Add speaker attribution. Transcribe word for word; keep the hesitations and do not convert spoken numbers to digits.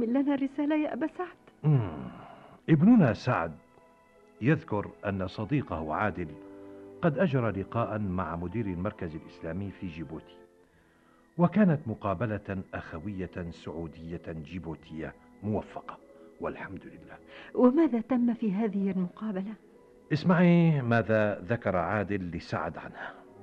Speaker 1: تحمل لنا الرسالة يا أبا سعد؟
Speaker 2: مم. ابننا سعد يذكر أن صديقه عادل قد أجرى لقاء مع مدير المركز الإسلامي في جيبوتي، وكانت مقابلة أخوية سعودية جيبوتية موفقة والحمد لله.
Speaker 1: وماذا تم في هذه المقابلة؟
Speaker 2: اسمعي ماذا ذكر عادل لسعد عنها.